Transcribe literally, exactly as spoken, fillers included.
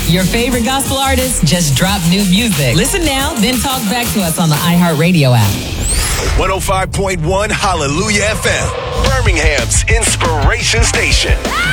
Your favorite gospel artists just drop new music. Listen now, then talk back to us on the iHeartRadio app. one oh five point one Hallelujah F M, Birmingham's inspiration station.